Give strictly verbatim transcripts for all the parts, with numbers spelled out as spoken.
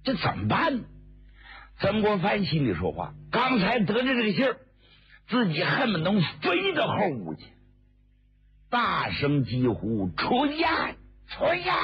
这怎么办呢？曾国藩心里说话，刚才得着这个信儿，自己恨不能飞到后屋去，大声疾呼：“出雁，出雁！”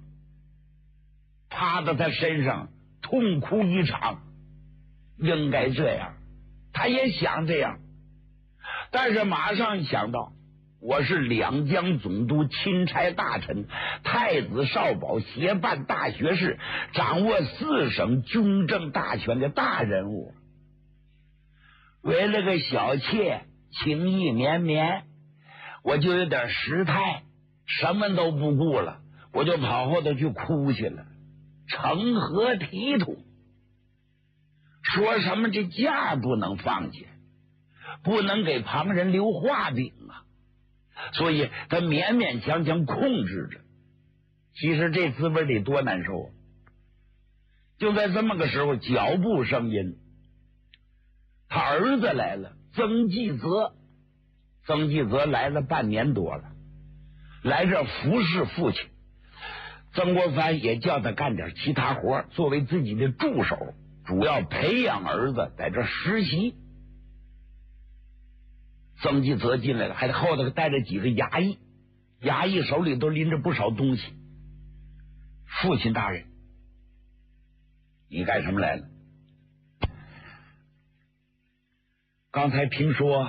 趴到他身上痛哭一场。应该这样，他也想这样，但是马上想到，我是两江总督、钦差大臣、太子少保、协办大学士，掌握四省军政大权的大人物，为了个小妾情意绵绵，我就有点失态，什么都不顾了，我就跑后头去哭去了，成何体统？说什么这架不能放下，不能给旁人留画饼啊，所以他勉勉强强控制着。其实这滋味得多难受啊！就在这么个时候，脚步声音，他儿子来了，曾纪泽。曾纪泽来了半年多了，来这服侍父亲。曾国藩也叫他干点其他活，作为自己的助手，主要培养儿子在这实习。曾纪泽进来了，还后头带着几个衙役，衙役手里都拎着不少东西。父亲大人，你干什么来了？刚才听说，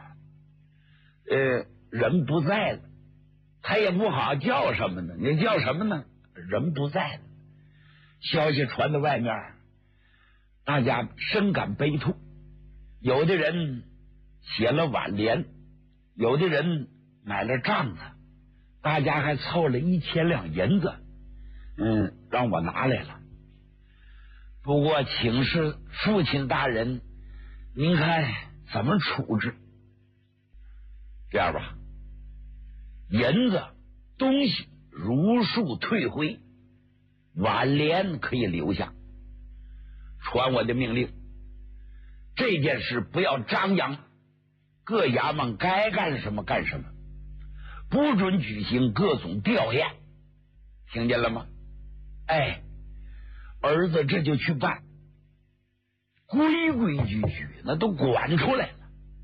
呃，人不在了，他也不好叫什么呢？你叫什么呢？人不在了。消息传到外面，大家深感悲痛，有的人写了挽联，有的人买了帐子，大家还凑了一千两银子，嗯，让我拿来了。不过请示父亲大人，您看怎么处置？这样吧，银子东西如数退回，挽联可以留下。传我的命令，这件事不要张扬，各衙门该干什么干什么，不准举行各种吊唁，听见了吗？哎，儿子这就去办，规规矩矩那都管出来了。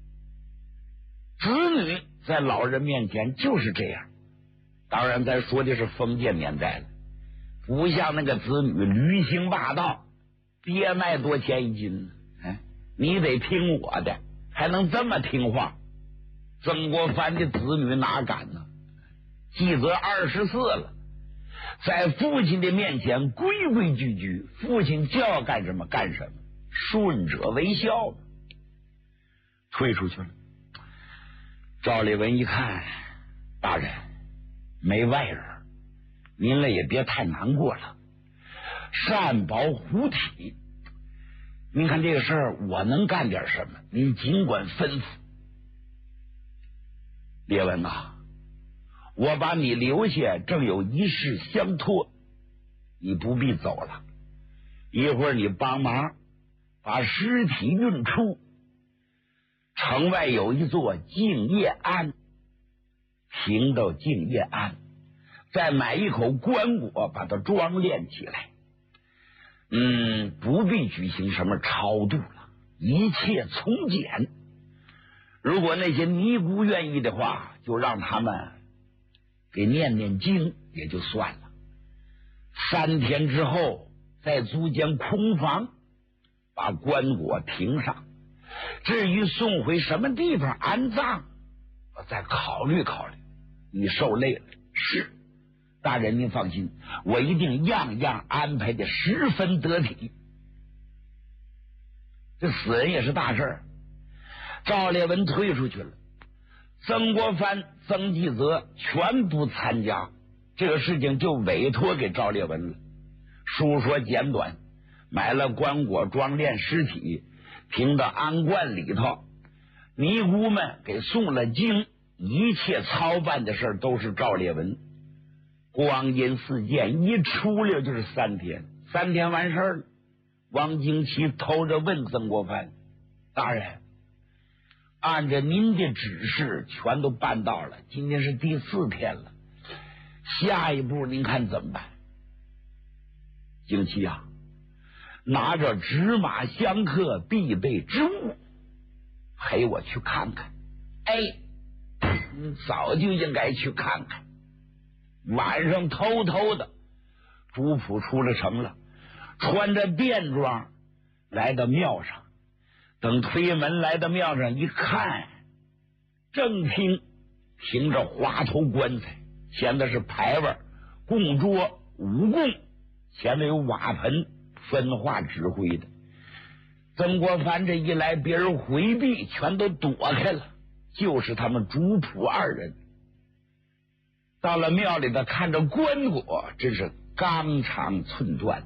子女在老人面前就是这样，当然咱说的是封建年代了，不像那个子女驴行霸道，鳖卖多钱一斤呢？哎，你得听我的，还能这么听话？曾国藩的子女哪敢呢？纪泽二十四了，在父亲的面前规规矩矩，父亲叫干什么干什么，顺者为孝嘛。退出去了。赵立文一看，大人没外人，您了也别太难过了，善保虎体，您看这个事儿我能干点什么，您尽管吩咐。列文啊，我把你留下正有一事相托，你不必走了，一会儿你帮忙把尸体运出，城外有一座敬业庵，停到敬业庵，再买一口棺椁把它装殓起来。嗯，不必举行什么超度了，一切从简。如果那些尼姑愿意的话，就让他们给念念经也就算了。三天之后再租间空房，把棺椁停上。至于送回什么地方安葬，我再考虑考虑。你受累了，是大人您放心，我一定样样安排的十分得体。这死人也是大事儿。赵烈文退出去了，曾国藩、曾纪泽全不参加，这个事情就委托给赵烈文了。书说简短，买了棺椁装殓尸体，停到安观里头，尼姑们给诵了经，一切操办的事都是赵烈文。光阴似箭，一出溜就是三天，三天完事儿了。王经奇偷着问曾国藩：“大人，按照您的指示，全都办到了，今天是第四天了，下一步您看怎么办？”经奇啊， 拿着纸马香客必备之物，陪我去看看。哎，早就应该去看看。晚上偷偷的，主仆出了城了，穿着便装来到庙上。等推门来到庙上一看，正厅停着花头棺材，前的是牌位、供桌、五供，前面有瓦盆分化指挥的。曾国藩这一来，别人回避，全都躲开了，就是他们主仆二人。到了庙里头，看着棺椁，真是纲长寸断，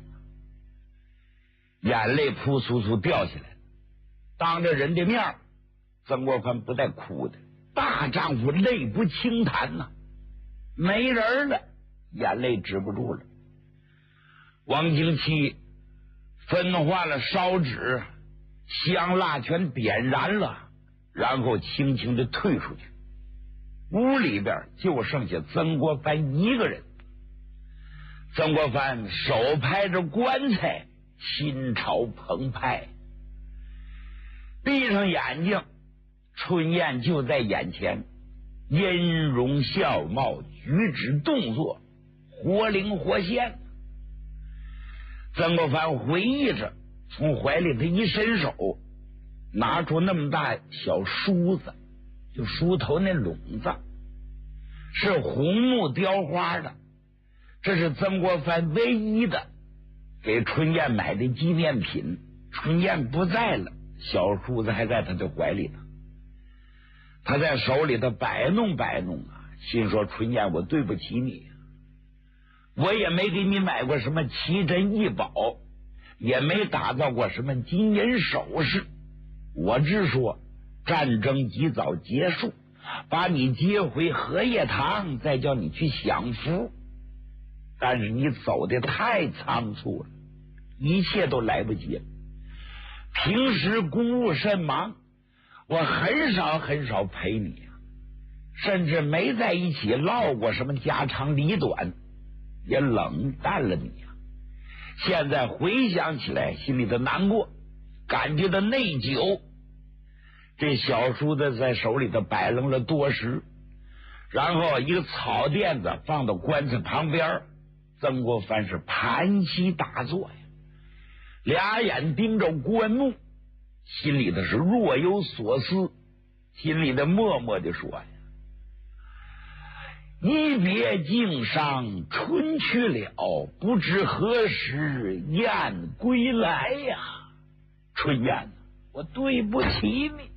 眼泪扑簌簌掉下来。当着人的面，曾国藩不带哭的，大丈夫泪不轻弹呐、啊，没人了，眼泪止不住了。王经期分化了烧纸，香蜡全点燃了，然后轻轻的退出去。屋里边就剩下曾国藩一个人。曾国藩手拍着棺材，心潮澎湃，闭上眼睛，春燕就在眼前，音容笑貌、举止动作活灵活现。曾国藩回忆着，从怀里头一伸手，拿出那么大小梳子，就梳头那笼子，是红木雕花的，这是曾国藩唯一的给春燕买的纪念品。春燕不在了，小梳子还在他的怀里头，他在手里头摆弄摆弄啊，心说春燕，我对不起你，我也没给你买过什么奇珍异宝，也没打造过什么金银首饰，我只说战争及早结束，把你接回荷叶堂，再叫你去享福。但是你走的太仓促了，一切都来不及了。平时公务甚忙，我很少很少陪你，甚至没在一起唠过什么家长里短，也冷淡了你啊。现在回想起来，心里的难过，感觉到内疚。这小叔子在手里头摆弄了多时，然后一个草垫子放到棺材旁边，曾国藩是盘膝打坐呀，俩眼盯着棺木，心里头是若有所思，心里头默默地说呀：一别经上春去了，不知何时燕归来呀。春燕，我对不起你，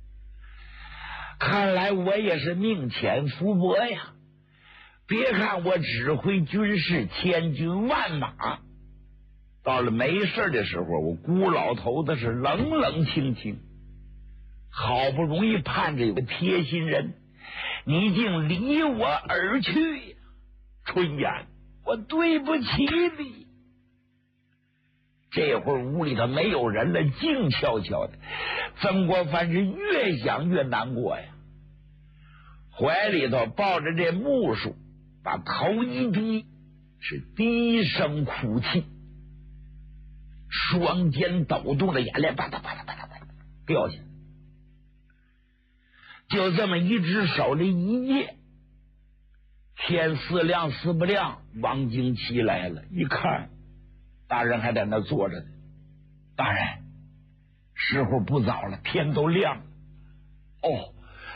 看来我也是命浅福薄呀。别看我指挥军事千军万马，到了没事的时候，我孤老头子是冷冷清清，好不容易盼着有个贴心人，你竟离我而去。春燕，我对不起你。这会儿屋里头没有人了，静悄悄的。曾国藩是越想越难过呀，怀里头抱着这木梳，把头一低，是低声哭泣，双肩抖动的眼泪吧嗒吧嗒吧嗒吧嗒掉下来。就这么一只手的一夜，天似亮似不亮，王经期来了，一看大人还在那坐着呢。大人，时候不早了，天都亮了。哦，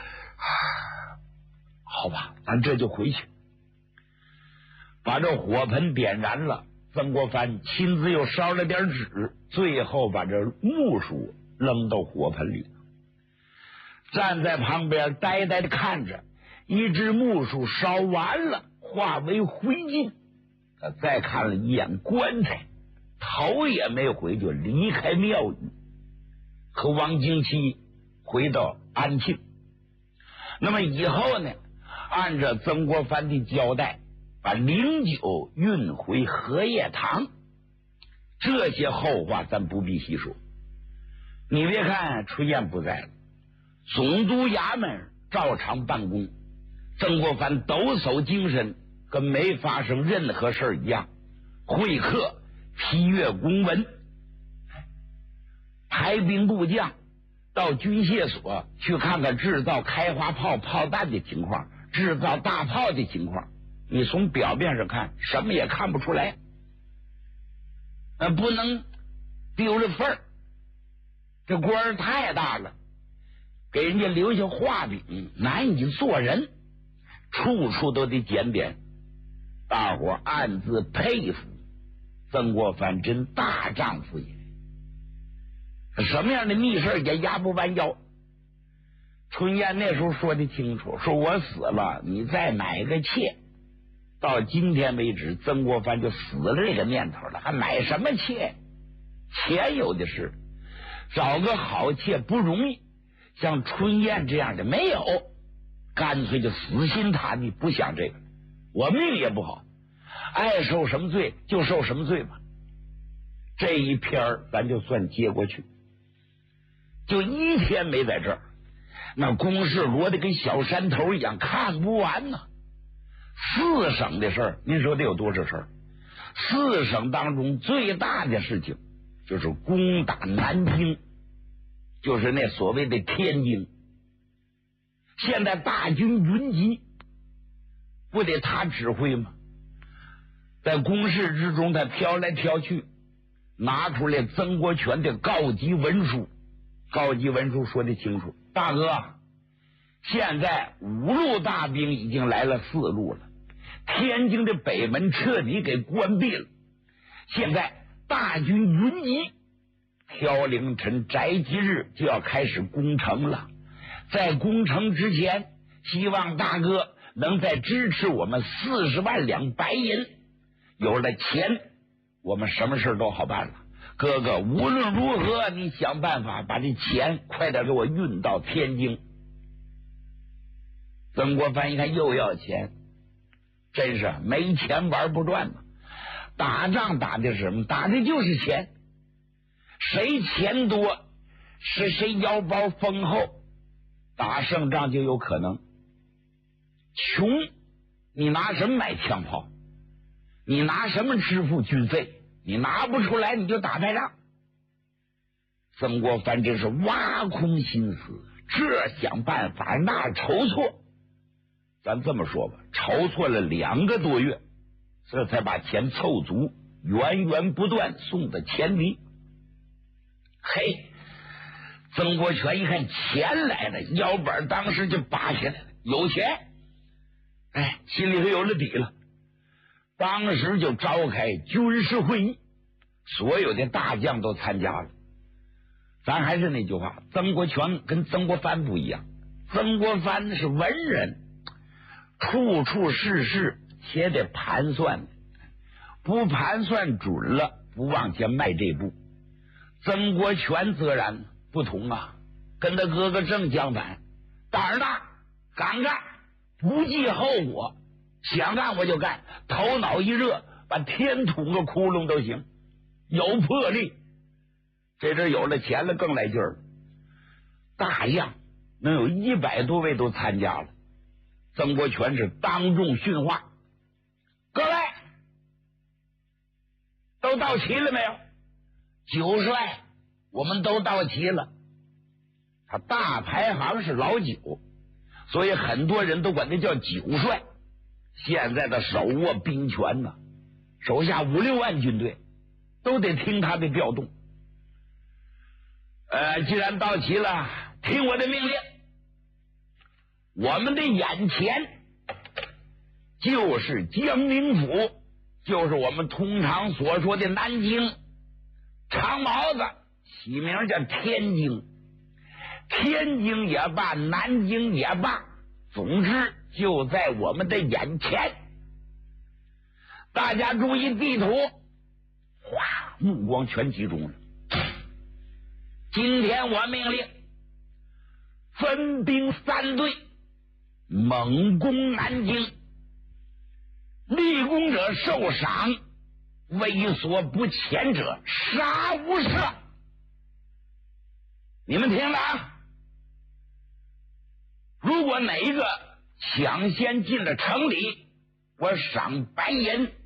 好吧，咱这就回去。把这火盆点燃了，曾国藩亲自又烧了点纸，最后把这木梳扔到火盆里，站在旁边呆呆的看着，一只木梳烧完了，化为灰烬。他再看了一眼棺材，头也没回就离开庙宇，和王经期回到安庆。那么以后呢，按照曾国藩的交代，把灵酒运回荷叶堂，这些后话咱不必细说。你别看春燕不在了，总督衙门照常办公，曾国藩抖擞精神，跟没发生任何事一样，会客、批阅公文， 排兵部将到军械所去看看制造开花炮炮弹的情况，制造大炮的情况。你从表面上看什么也看不出来，那不能丢了份儿，这官儿太大了，给人家留下画饼，难以做人，处处都得检点。大伙暗自佩服曾国藩，真大丈夫也。什么样的密事也压不弯腰。春燕那时候说的清楚，说我死了，你再买个妾。到今天为止，曾国藩就死了这个念头了，还买什么妾？钱有的是，找个好妾不容易。像春燕这样的没有，干脆就死心塌地不想这个。我命也不好，爱受什么罪就受什么罪吧。这一篇儿咱就算接过去，就一天没在这儿，那公事摞得跟小山头一样，看不完呢。四省的事儿，您说得有多少事儿？四省当中最大的事情就是攻打南京，就是那所谓的天津。现在大军云集，不得他指挥吗？在攻势之中，他飘来飘去，拿出来曾国荃的告急文书。告急文书说得清楚，大哥，现在五路大兵已经来了四路了，天津的北门彻底给关闭了，现在大军云集，飘凌晨宅吉日就要开始攻城了。在攻城之前，希望大哥能再支持我们四十万两白银，有了钱，我们什么事都好办了。哥哥，无论如何，你想办法把这钱快点给我运到天津。曾国藩一看又要钱，真是没钱玩不转嘛。打仗打的是什么？打的就是钱，谁钱多是谁腰包丰厚，打胜仗就有可能。穷，你拿什么买枪炮？你拿什么支付军费？你拿不出来，你就打败仗。曾国藩真是挖空心思，这想办法，那筹措。咱这么说吧，筹措了两个多月，这才把钱凑足，源源不断送到前敌。嘿，曾国荃一看钱来了，腰板当时就拔起来了，有钱，哎，心里头有了底了。当时就召开军事会议，所有的大将都参加了。咱还是那句话，曾国荃跟曾国藩不一样，曾国藩是文人，处处事事且得盘算，不盘算准了，不往前迈这步。曾国荃则然不同啊，跟他哥哥正相反，胆儿大，敢干，不计后果，想干我就干，头脑一热，把天捅个窟窿都行，有魄力。这阵有了钱了，更来劲儿了。大将能有一百多位都参加了。曾国荃是当众训话：各位都到齐了没有？九帅我们都到齐了。他大排行是老九，所以很多人都管他叫九帅。现在的手握兵权呢，手下五六万军队都得听他的调动。呃，既然到齐了，听我的命令。我们的眼前就是江宁府，就是我们通常所说的南京。长毛子起名叫天津，天津也罢，南京也罢，总之就在我们的眼前。大家注意地图，哗，目光全集中了。今天我命令分兵三队，猛攻南京，立功者受赏，畏缩不前者杀无赦。你们听了啊！如果哪一个抢先进了城里，我赏白银